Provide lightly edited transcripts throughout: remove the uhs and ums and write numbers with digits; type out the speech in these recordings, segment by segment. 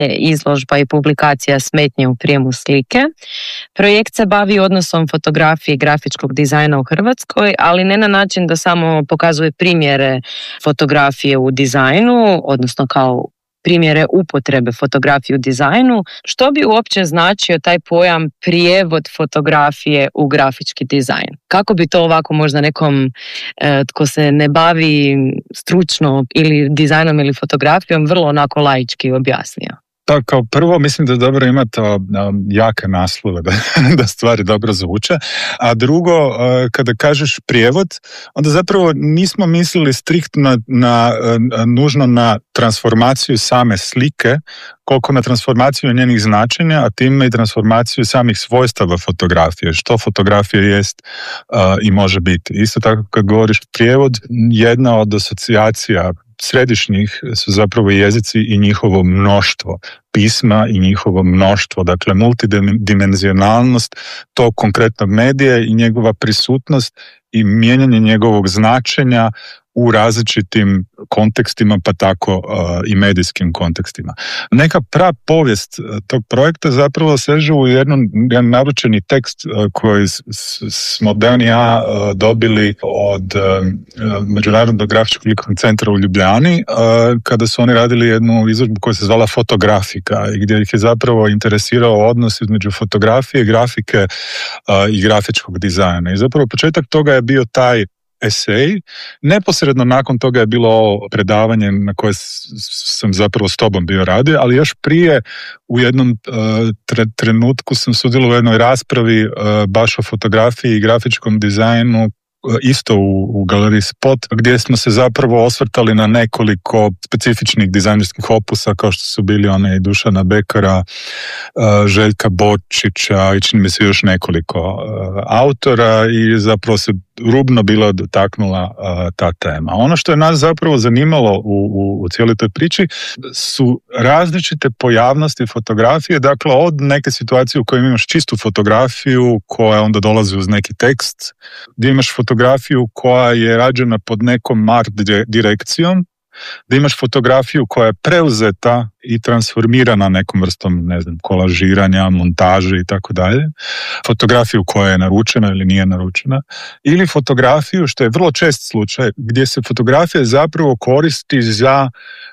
izložba i publikacija Smetnje u prijemu slike. Projekt se bavi odnosom fotografije i grafičkog dizajna u Hrvatskoj, ali ne na način da samo pokazuje primjere fotografije u dizajnu, odnosno kao primjere upotrebe fotografije u dizajnu. Što bi uopće značio taj pojam prijevod fotografije u grafički dizajn? Kako bi to ovako možda nekom tko se ne bavi stručno ili dizajnom ili fotografijom vrlo onako laički objasnio? Da, kao prvo mislim da je dobro imati jake naslove da stvari dobro zvuče, a drugo, kada kažeš prijevod, onda zapravo nismo mislili striktno nužno na transformaciju same slike, koliko na transformaciju njenih značenja, a time i transformaciju samih svojstava fotografije, što fotografija jest i može biti. Isto tako kad govoriš prijevod, jedna od asocijacija središnjih su zapravo jezici i njihovo mnoštvo, pisma i njihovo mnoštvo, dakle multidimenzionalnost tog konkretnog medija i njegova prisutnost i mijenjanje njegovog značenja u različitim kontekstima, pa tako i medijskim kontekstima. Neka povijest tog projekta zapravo seže u jedan naručeni tekst koji smo Dan i ja dobili od Međunarodnog grafičkog likovnog centra u Ljubljani, kada su oni radili jednu izložbu koja se zvala Fotografika i gdje ih je zapravo interesirao odnos između fotografije, grafike i grafičkog dizajna. I zapravo početak toga je bio taj esej. Neposredno nakon toga je bilo predavanje na koje sam zapravo s tobom bio radio, ali još prije u jednom trenutku sam sudjelovao u jednoj raspravi baš o fotografiji i grafičkom dizajnu, isto u galeriji Spot, gdje smo se zapravo osvrtali na nekoliko specifičnih dizajnerskih opusa, kao što su bili one Dušana Bekara, Željka Bočića i čini mi se još nekoliko autora i zapravo se rubno bila dotaknula ta tema. Ono što je nas zapravo zanimalo u cijeloj toj priči su različite pojavnosti fotografije, dakle od neke situacije u kojoj imaš čistu fotografiju koja onda dolazi uz neki tekst, gdje imaš fotografiju koja je rađena pod nekom art direkcijom, da imaš fotografiju koja je preuzeta i transformirana nekom vrstom, kolažiranja, montaže i tako dalje, fotografiju koja je naručena ili nije naručena, ili fotografiju, što je vrlo čest slučaj, gdje se fotografija zapravo koristi za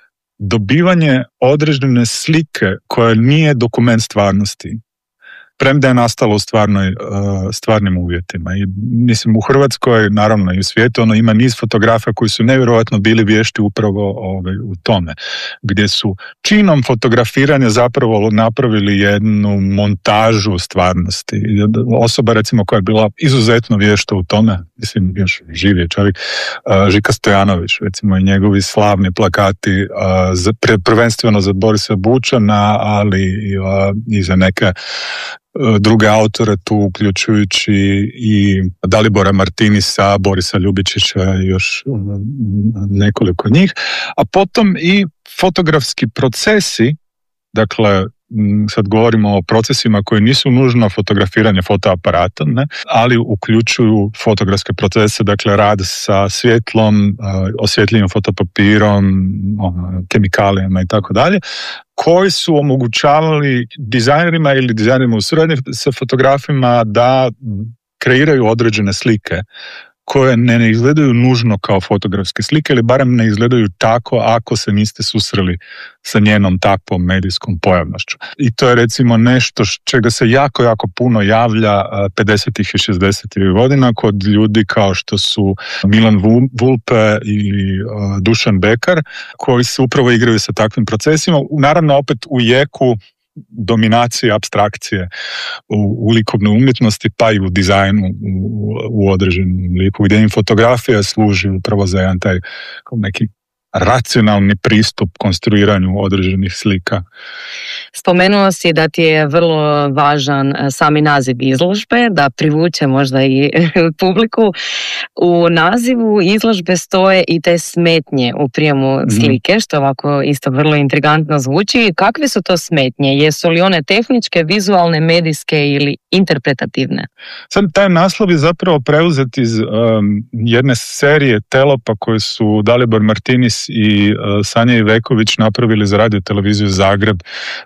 dobivanje određene slike koja nije dokument stvarnosti, premda je nastalo u stvarnim uvjetima. I mislim, u Hrvatskoj, naravno i u svijetu, ima niz fotografa koji su nevjerojatno bili vješti upravo u tome, gdje su činom fotografiranja zapravo napravili jednu montažu stvarnosti. Osoba, recimo, koja je bila izuzetno vješta u tome, mislim, još živ je čovjek, Žika Stojanović, recimo, i njegovi slavni plakati, prvenstveno za Borisa Bučana, ali i za neke druge autore tu, uključujući i Dalibora Martinisa, Borisa Ljubičića i još nekoliko njih, a potom i fotografski procesi, dakle, sad govorimo o procesima koji nisu nužno fotografiranje fotoaparatom, ali uključuju fotografske procese, dakle rad sa svjetlom, osvjetljivim fotopapirom, kemikalijama i tako dalje, koji su omogućavali dizajnerima ili dizajnerima u suradnji sa fotografima da kreiraju određene slike koje ne izgledaju nužno kao fotografske slike ili barem ne izgledaju tako ako se niste susreli sa njenom takvom medijskom pojavnošću. I to je recimo nešto čega se jako, jako puno javlja 50. i 60. godina kod ljudi kao što su Milan Vulpe i Dušan Bekar, koji se upravo igraju sa takvim procesima. Naravno opet u jeku dominacije, apstrakcije u likovnoj umjetnosti, pa i u dizajnu u određenom liku, gdje im fotografija služi upravo za jedan taj neki racionalni pristup konstruiranju određenih slika. Spomenuo si da ti je vrlo važan sami naziv izložbe, da privuče možda i publiku. U nazivu izložbe stoje i te smetnje u prijemu slike, što ovako isto vrlo intrigantno zvuči. Kakve su to smetnje? Jesu li one tehničke, vizualne, medijske ili interpretativne? Sad, taj naslov je zapravo preuzet iz jedne serije telopa koje su Dalibor Martinis i Sanja Iveković napravili za Radio televiziju Zagreb